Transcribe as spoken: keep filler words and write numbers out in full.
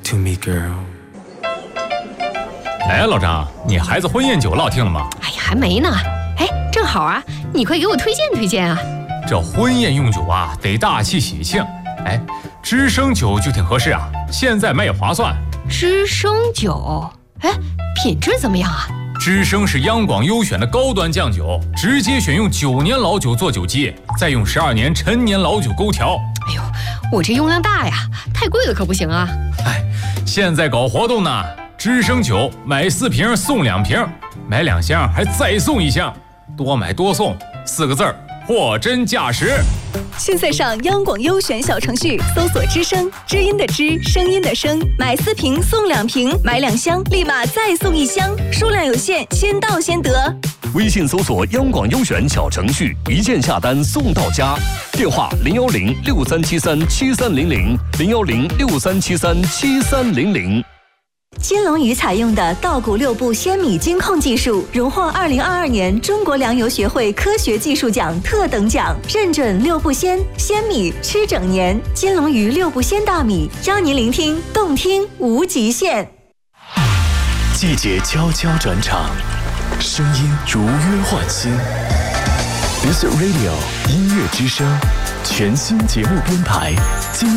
to me, girl。 哎，老张，你孩子婚宴酒落听了吗？ 哎呀，还没呢。哎，正好啊，你快给我推荐推荐啊！ 这婚宴用酒啊，得大气喜庆。哎，知生酒就挺合适啊，现在买也划算。 知生酒，哎，品质怎么样啊？ 知生是央广优选的高端酱酒，直接选用九年老酒做酒基，再用十二年陈年老酒勾调。 哎呦，我这用量大呀，太贵了可不行啊！ 哎，现在搞活动呢，知生酒买四瓶送两瓶，买两箱还再送一箱，多买多送，四个字儿，货真价实。 现在上央广优选小程序搜索知声，知音的知，声音的声，买四瓶送两瓶，买两箱立马再送一箱，数量有限，先到先得。 微信搜索央广优选小程序，一键下单送到家。电话零幺零六三七三七三零零零幺零六三七三七三零零。 金龙鱼采用的稻谷六步鲜米精控技术，荣获二零二二年中国粮油学会科学技术奖特等奖，认准六步鲜，鲜米吃整年。金龙鱼六步鲜大米，邀您聆听动听无极限。 季节悄悄转场，声音如约唤醒。This Radio 音乐之声全新节目编排。